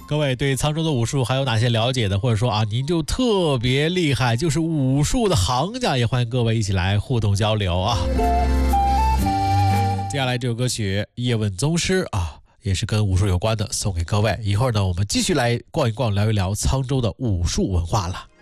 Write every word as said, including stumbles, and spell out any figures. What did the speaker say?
各位对沧州的武术还有哪些了解的，或者说啊您就特别厉害，就是武术的行家，也欢迎各位一起来互动交流啊。接下来这首歌曲《叶问宗师》啊，也是跟武术有关的，送给各位。一会儿呢，我们继续来逛一逛，聊一聊沧州的武术文化了。